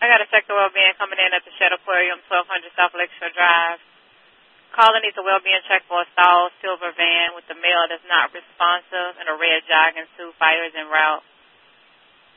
I got a sector well-being coming in at the Shed Aquarium, 1200 South Lakeshore Drive. Caller needs a well-being check for a stalled silver van with the male that's not responsive and a red jogging suit. Fire is en route.